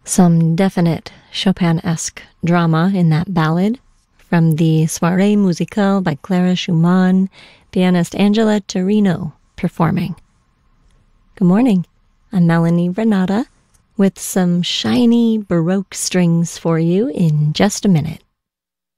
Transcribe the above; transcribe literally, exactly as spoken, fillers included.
Some definite Chopin-esque drama in that ballad from the Soirée Musicale by Clara Schumann, pianist Angela Torino performing. Good morning, I'm Melanie Renata with some shiny Baroque strings for you in just a minute.